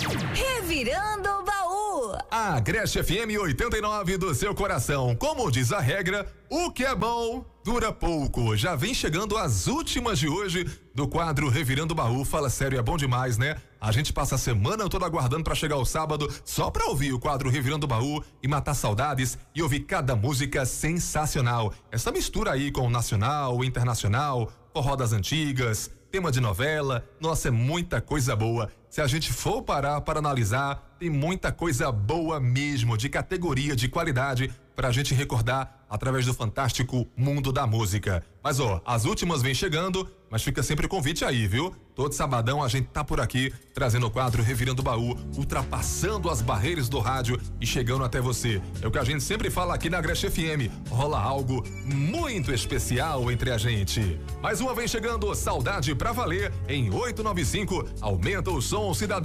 Revirando o baú. A Agreste FM 89 do seu coração. Como diz a regra, o que é bom dura pouco. Já vem chegando as últimas de hoje do quadro Revirando o Baú. Fala sério, é bom demais, né? A gente passa a semana toda aguardando pra chegar o sábado só pra ouvir o quadro Revirando o Baú e matar saudades e ouvir cada música sensacional. Essa mistura aí com o nacional, o internacional, forró das antigas, tema de novela, nossa, é muita coisa boa. Se a gente for parar para analisar, tem muita coisa boa mesmo, de categoria, de qualidade, pra gente recordar através do fantástico mundo da música. Mas as últimas vêm chegando, mas fica sempre o convite aí, viu? Todo sabadão a gente tá por aqui, trazendo o quadro Revirando o Baú, ultrapassando as barreiras do rádio e chegando até você. É o que a gente sempre fala aqui na Agreste FM, rola algo muito especial entre a gente. Mais uma vez chegando, Saudade pra Valer, em 895, aumenta o som, cidadão.